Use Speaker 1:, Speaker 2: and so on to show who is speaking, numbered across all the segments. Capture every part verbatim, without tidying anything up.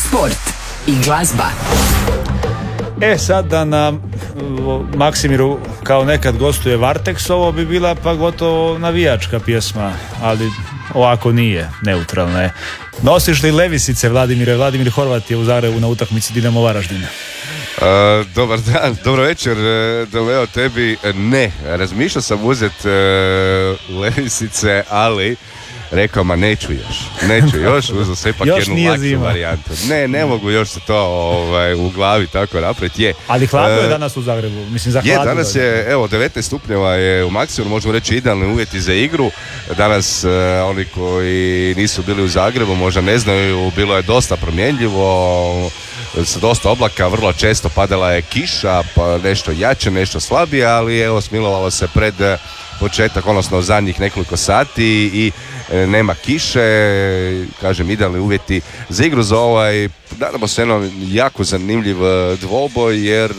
Speaker 1: sport i glazba.
Speaker 2: E sad da na Maksimiru kao nekad gostuje Varteks, ovo bi bila pa gotovo navijačka pjesma, ali ovako nije, neutralna je. Nosiš li levisice, Vladimire? Vladimir Horvat je u Zagrebu na utakmici Dinamo Varaždin.
Speaker 3: Uh, dobar dan, dobro večer, Domeo, tebi ne. Razmišljao sam uzeti uh, levisice, ali rekao, ma neću još, neću još, uzeo se ipak jednu lakšu varijantu. Ne, ne mogu još se to ovaj, u glavi tako napraviti, je.
Speaker 2: Ali hladno je danas u Zagrebu, mislim za
Speaker 3: hladno. Je, danas je, evo, devetnaest stupnjeva je u Maksimu, možemo reći idealni uvjeti za igru. Danas, uh, oni koji nisu bili u Zagrebu, možda ne znaju, bilo je dosta promjenljivo, sa dosta oblaka, vrlo često padala je kiša, pa nešto jače, nešto slabije, ali evo, smilovalo se pred početak, odnosno zadnjih nekoliko sati i e, nema kiše, kažem, idealni uvjeti za igru za ovaj, nadamo se jedno jako zanimljiv dvoboj, jer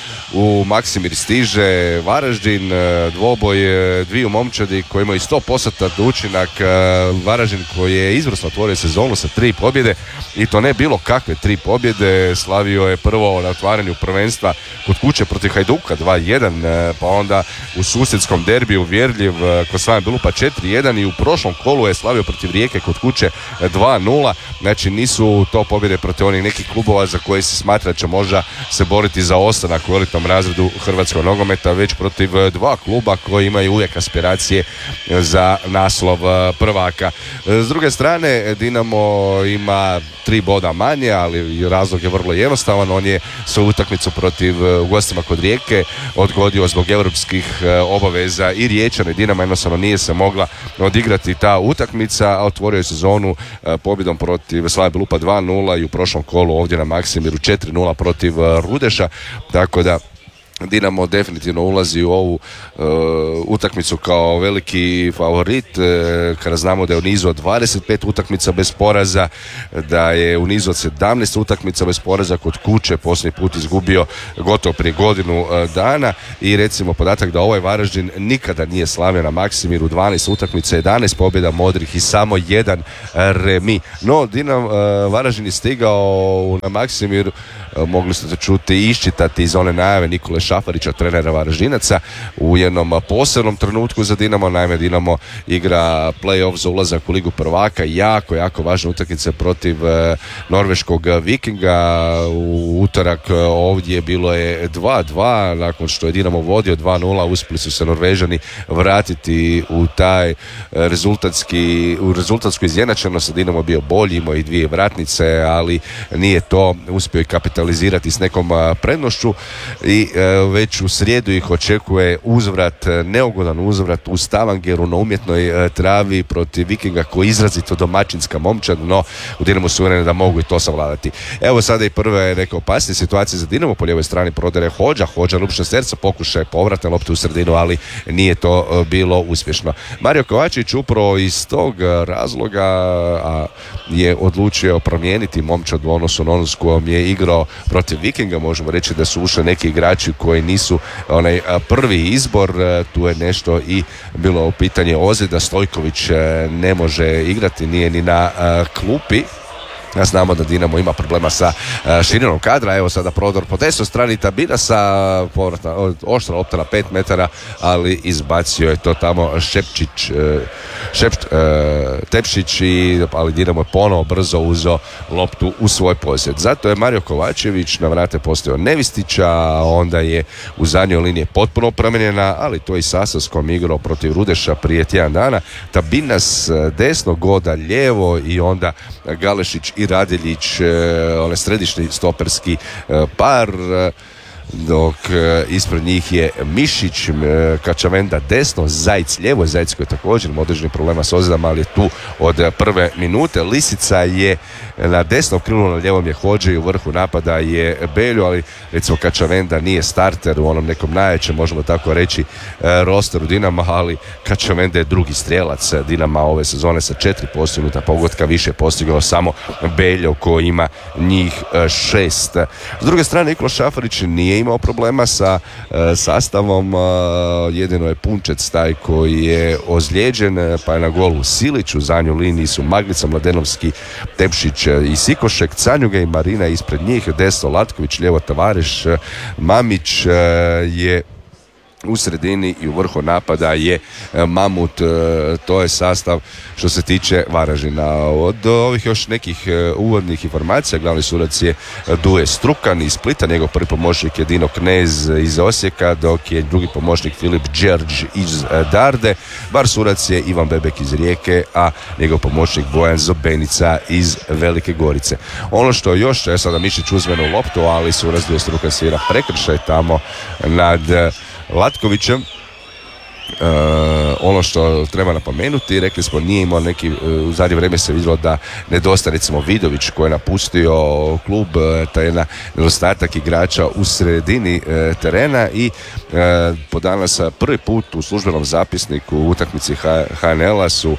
Speaker 3: u Maksimir stiže Varaždin, dvoboj dviju momčadi koji imaju sto posto učinak. Varaždin koji je izvrsno otvorio sezonu sa tri pobjede, i to ne bilo kakve tri pobjede. Slavio je prvo na otvaranju prvenstva kod kuće protiv Hajduka dva jedan, pa onda u susjedskom derbiju uvjerljiv kod Slaven Belupa četiri jedan i u prošlom kolu je slavio protiv Rijeke kod kuće dva nula. Znači nisu to pobjede protiv onih nekih klubova za koje se smatra da će možda se boriti za ostanak u elitnom razredu hrvatskog nogometa, već protiv dva kluba koji imaju uvijek aspiracije za naslov prvaka. S druge strane, Dinamo ima tri boda manje, ali razlog je vrlo jednostavan. On je svoju utakmicu protiv u gostima kod Rijeke odgodio zbog europskih obaveza i Riječane. Dinamo jednostavno nije se mogla odigrati ta utakmica, a otvorio je sezonu pobjedom protiv Slave Belupa dva nula i u prošlom kolu ovdje na Maksimiru četiri nula protiv Rudeša, tako da Dinamo definitivno ulazi u ovu uh, utakmicu kao veliki favorit, uh, kada znamo da je u nizu od dvadeset pet utakmica bez poraza, da je u nizu od sedamnaest utakmica bez poraza kod kuće posljednji put izgubio gotovo prije godinu uh, dana, i recimo podatak da ovaj Varaždin nikada nije slavio na Maksimiru, dvanaest utakmica, jedanaest pobjeda modrih i samo jedan remi. No, Dinamo uh, Varaždin je stigao na Maksimir, uh, mogli ste to čuti i iščitati iz one najave Nikole Šafarića, trenera Varaždinaca, u jednom posebnom trenutku za Dinamo. Naime, Dinamo igra play-off za ulazak u Ligu prvaka, jako, jako važna utakmica protiv e, norveškog Vikinga. U utorak ovdje bilo je dva dva, nakon što je Dinamo vodio dva nula, uspjeli su se Norvežani vratiti u taj rezultatski, u rezultatsku izjednačenost. Dinamo bio bolji, imao i dvije vratnice, ali nije to uspio i kapitalizirati s nekom prednošću, i e, već u srijedu ih očekuje uzvrat, neugodan uzvrat u Stavangeru na umjetnoj travi protiv Vikinga koji je izrazito domaćinska momčad, no u Dinamo su uvjereni da mogu i to savladati. Evo sada i prve neke opasne situacije za Dinamo. Po lijevoj strani prodere Hođa, Hođa lupša srca, pokušaj povratne lopte u sredinu, ali nije to bilo uspješno. Mario Kovačević upravo iz tog razloga a, je odlučio promijeniti momčad u odnosu na onu s kojom je igrao protiv Vikinga. Možemo reći da su ušli neki igrači koji nisu onaj prvi izbor. Tu je nešto i bilo u pitanje ozljeda. Stojković ne može igrati, nije ni na klupi. Znamo da Dinamo ima problema sa uh, širinom kadra. Evo sada prodor po desnoj strani Tabinasa, povratna oštra lopta na pet metara, ali izbacio je to tamo Šepčić, uh, Šepč, uh, Tepšić, i, ali Dinamo je ponovo brzo uzeo loptu u svoj posjed. Zato je Mario Kovačević na vrate postavio Nevistića, a onda je u zadnjoj liniji potpuno promijenjena, ali to i Sasavskom igrao protiv Rudeša prije tjedan dana. Tabinas desno, Goda lijevo, i onda Galešić i Radeljić, onaj središnji stoperski par, dok ispred njih je Mišić, Kačavenda desno, Zajc lijevo. Zajc koji je također ima određenih problema s ozljedama, ali je tu od prve minute. Lisica je na desnom krilu, na lijevom je Hođe i u vrhu napada je Beljo, ali recimo Kačavenda nije starter u onom nekom najjačem, možemo tako reći, rosteru Dinama, ali Kačavenda je drugi strijelac Dinama ove sezone sa četiri postignuta pogotka, više je postigao samo Beljo koji ima njih šest. S druge strane, Nikola Šafarić nije nije imao problema sa uh, sastavom, uh, jedino je Punčec taj koji je ozlijeđen, pa je na golu Silić, u zadnjoj liniji su Maglica, Mladenovski, Tepšić i Sikošek, Canjuge i Marina ispred njih, desno Latković, lijevo Tavareš, Mamić uh, je u sredini i u vrhu napada je Mamut. To je sastav što se tiče Varaždina. Od ovih još nekih uvodnih informacija, glavni sudac je Duje Strukan iz Splita, njegov prvi pomoćnik je Dino Knez iz Osijeka, dok je drugi pomoćnik Filip Đerđ iz Darde. Var sudac je Ivan Bebek iz Rijeke, a njegov pomoćnik Bojan Zobenica iz Velike Gorice. Ono što još, je sada Mišić uzmenu loptu, ali sudac Duje Strukan svira prekršaj tamo nad Latkovićem. Uh, ono što treba napomenuti, rekli smo, nije imao neki, uh, u zadnje vrijeme se vidjelo da nedostaje recimo Vidović koji je napustio klub, uh, taj jedna nedostatak igrača u sredini uh, terena i uh, po danas prvi put u službenom zapisniku u utakmici H N L-a su uh,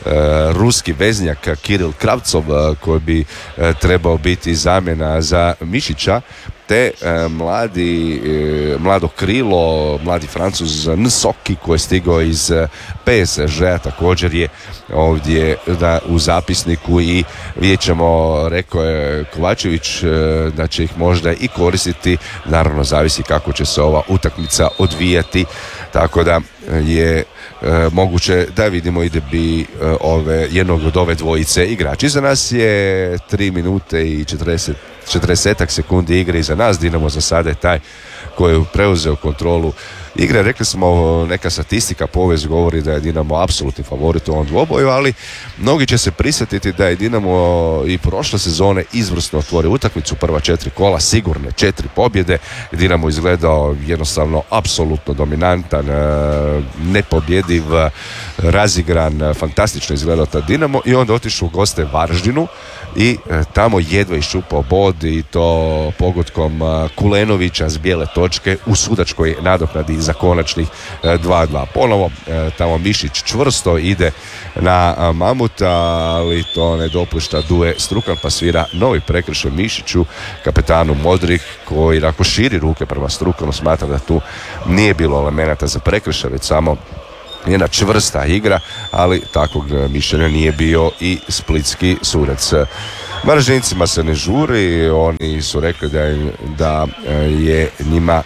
Speaker 3: ruski veznjak Kiril Kravcov uh, koji bi uh, trebao biti zamjena za Mišića, te e, mladi, e, mlado krilo, mladi Francuz Nsoki koji je stigao iz e, P S G-a, također je ovdje da, u zapisniku i vidjet ćemo, rekao je Kovačević, e, da će ih možda i koristiti, naravno zavisi kako će se ova utakmica odvijati, tako da je E, moguće da vidimo i debi e, ove, jednog od ove dvojice igrači. Iza nas je tri minute i četrdeset sekundi igre iza nas. Dinamo za sada je taj koji je preuzeo kontrolu igre. Rekli smo, neka statistika, povijest govori da je Dinamo apsolutni favorit u ovom dvoboju, ali mnogi će se prisjetiti da je Dinamo i prošle sezone izvrsno otvorio utakmicu, prva četiri kola, sigurne četiri pobjede. Dinamo izgledao jednostavno apsolutno dominantan, nepobjediv, razigran, fantastično izgledao ta Dinamo i onda otišao u goste Varaždinu i tamo jedva iščupao bod i to pogodkom Kulenovića s bijele točke u sudačkoj nadoknadi za konačnih dva dva. Ponovo tamo Mišić čvrsto ide na Mamuta, ali to ne dopušta Duje Strukan, pa svira novi prekršaj Mišiću, kapetanu Modrih, koji ako širi ruke prema Strukanu smatra da tu nije bilo elemenata za prekršaj, već samo jedna čvrsta igra, ali takvog mišljenja nije bio i splitski sudac. Varaždincima se ne žuri, oni su rekli da je, da je njima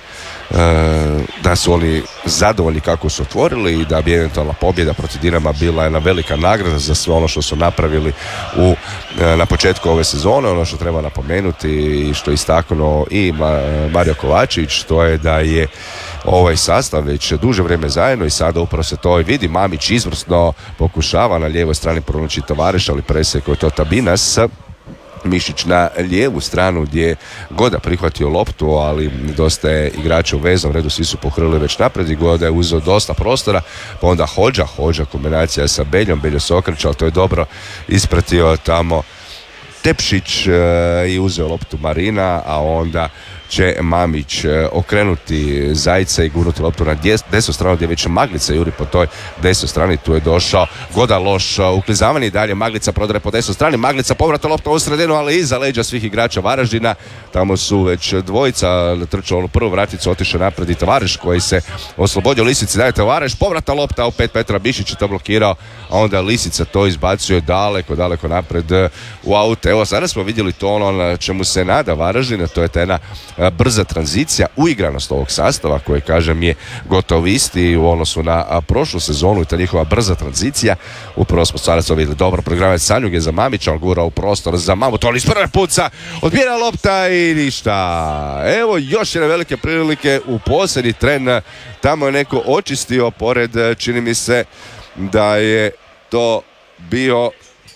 Speaker 3: da su oni zadovoljni kako su otvorili i da bi eventualna pobjeda protiv Dinama bila jedna velika nagrada za sve ono što su napravili u, na početku ove sezone. Ono što treba napomenuti i što je istaknuo i Mario Kovačević, to je da je ovaj sastav već duže vrijeme zajedno i sada upravo se to i vidi. Mamić izvrsno pokušava na lijevoj strani pronaći Tavareš, ali presjekao je to Tabinas. Mišić na lijevu stranu gdje Goda prihvatio loptu, ali dosta je igrača u veznom redu, svi su pohrlili već napred i Goda je uzeo dosta prostora, pa onda Hođa, Hođa kombinacija sa Beljom, Beljo se okreće, ali to je dobro ispratio tamo Tepšić e, i uzeo loptu Marina, a onda će Mamić okrenuti Zajca i gurnuti loptu na desnu stranu gdje već Maglica juri po toj desnoj strani. Tu je došao Goda, loš uklizavanje i dalje Maglica prodare po desnoj strani. Maglica povrata lopta u sredinu, ali iza leđa svih igrača Varaždina. Tamo su već dvojica trčao onu prvu vraticu, otišao napred i Tavareš koji se oslobodio Lisici. Daje Tavareš, povrata lopta u pet metra, Bišić je to blokirao, a onda Lisica to izbacuje daleko, daleko napred u aut. Evo sada smo vidjeli to ono na čemu se nada Varaždina, to je ta jedna brza tranzicija, uigranost ovog sastava koji, kažem, je gotovo isti u odnosu na prošlu sezonu i ta njihova brza tranzicija. Upravo smo sada to vidjeli, dobro program Sanjuge za Mamića, on gura u prostor za Mamut, on iz prve puca odbira lopta i ništa. Evo još jedne velike prilike u posljednji tren, tamo je neko očistio pored, čini mi se da je to bio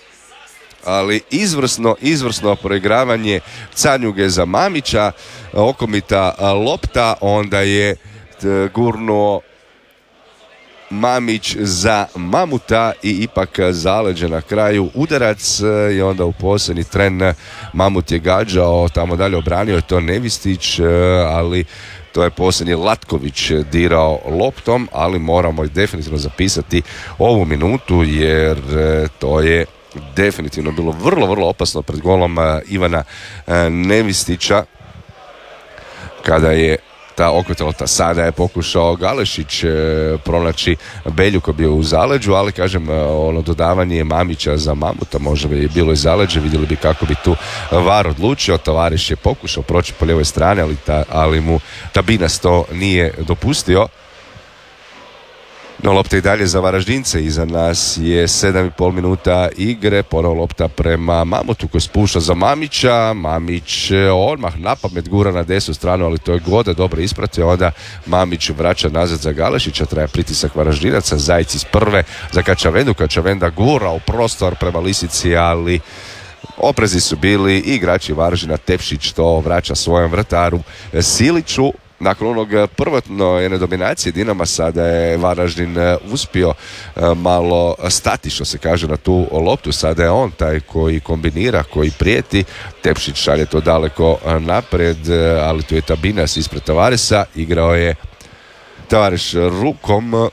Speaker 3: ali izvrsno, izvrsno proigravanje Canjuge za Mamića, okomita lopta, onda je gurnuo Mamić za Mamuta i ipak zaleđe na kraju udarac i onda u posljednji tren Mamut je gađao, tamo dalje obranio je to Nevistić, ali to je posljednji Latković dirao loptom, ali moramo definitivno zapisati ovu minutu jer to je definitivno bilo vrlo, vrlo opasno pred golom Ivana Nevistića kada je ta okretala lopta. Sada je pokušao Galešić e, pronaći Belju koji je bio u zaleđu, ali kažem, ono dodavanje Mamića za Mamuta možda bi bilo i zaleđe, vidjeli bi kako bi tu VAR odlučio. Tavariš je pokušao proći po lijevoj strani, ali, ta, ali mu Tabinas to nije dopustio. No, lopta i dalje za Varaždince, iza nas je sedam i pol minuta igre, ponovo lopta prema Mamutu koji spušta za Mamića, Mamić odmah napamet gura na desnu stranu, ali to je Gode dobro ispratio, onda Mamić vraća nazad za Galešića, traje pritisak Varaždinaca, Zajec iz prve za Kačavendu, Kačavenda gura u prostor prema Lisici, ali oprezi su bili i igrači Varaždina, Tepšić to vraća svojem vrtaru Siliću. Nakon onog prvotno jedne dominacije Dinama sada je Varaždin uspio malo stati, što se kaže, na tu loptu. Sada je on taj koji kombinira, koji prijeti. Tepšić šalje to daleko napred, ali tu je Tabinas ispred Tavaresa. Igrao je Tavares rukom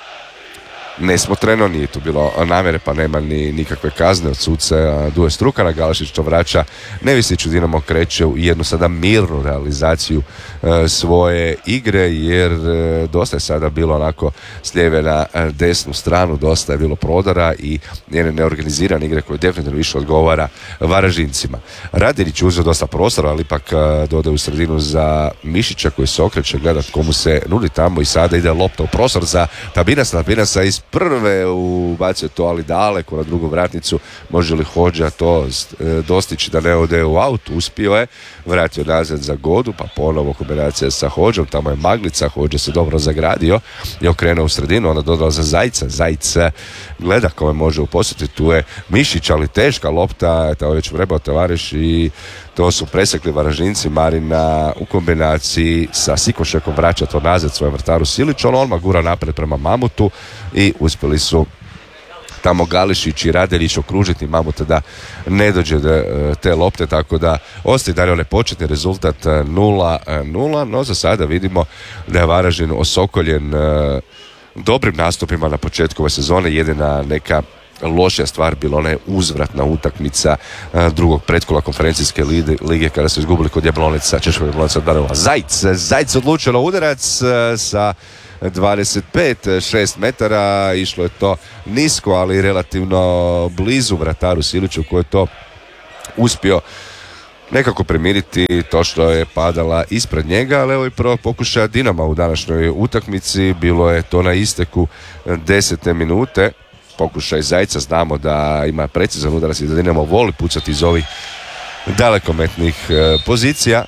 Speaker 3: nesmotreno, nije tu bilo namjere, pa nema ni nikakve kazne od suca Duje Strukana. Galešić to vraća Nevisiću, Dinamo kreće u jednu sada mirnu realizaciju e, svoje igre, jer e, dosta je sada bilo onako s lijeve na e, desnu stranu, dosta je bilo prodara i njene neorganizirane igre koje definitivno više odgovara Varaždincima. Radilić uzeo dosta prostora, ali ipak e, dodaje u sredinu za Mišića koji se okreće gledat komu se nudi tamo i sada ide lopta u prostor za Tabinasa, Tabinasa iz prve ubacio to, ali daleko na drugu vratnicu. Može li Hođa to dostići da ne ode u aut? Uspio je, vratio nazad za Godu, pa ponovo kombinacija sa Hođom, tamo je Maglica, Hođa se dobro zagradio i okrenuo u sredinu, onda dodao za Zajca, Zajc gleda kome može uposliti, tu je Mišić, ali teška lopta, tamo već vrebao Tavariš i to su presekli Varaždinci. Marina u kombinaciji sa Sikošekom vraća to nazad svojem vrtaru Siliću, on odmah gura napred prema Mamutu i uspjeli su tamo Gališić i Radelić okružiti Mamuta da ne dođe do te lopte, tako da ostaje dalje onaj početni rezultat nula nula, no za sada vidimo da je Varaždin osokoljen dobrim nastupima na početku ove sezone. Jedina neka lošija stvar bila ona je uzvratna utakmica drugog pretkola konferencijske lige kada su izgubili kod Jablonica, Češkog Jablonica Darova. Zajc, Zajc odlučio na udarac sa dvadeset pet šest metara, išlo je to nisko, ali relativno blizu vrataru Siliću koji je to uspio nekako premiriti to što je padala ispred njega, ali evo i prvo pokušaja Dinama u današnjoj utakmici, bilo je to na isteku desete minute. Pokušaj Zajca, znamo da ima precizan udarac i da Dinamo voli pucati iz ovih dalekometnih e, pozicija,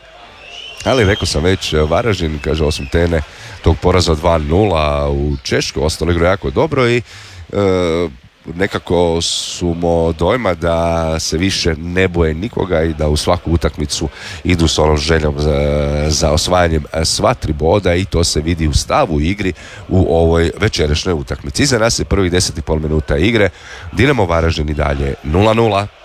Speaker 3: ali rekao sam već, Varaždin, kaže, osim tene tog poraza dva nula u Češkoj, ostalo igra jako dobro i e, nekako su mo dojma da se više ne boje nikoga i da u svaku utakmicu idu s onom željom za, za osvajanjem sva tri boda i to se vidi u stavu u igri u ovoj večerašnjoj utakmici. Iza nas je prvih deset i pol minuta igre, Dinamo Varaždin i dalje nula nula.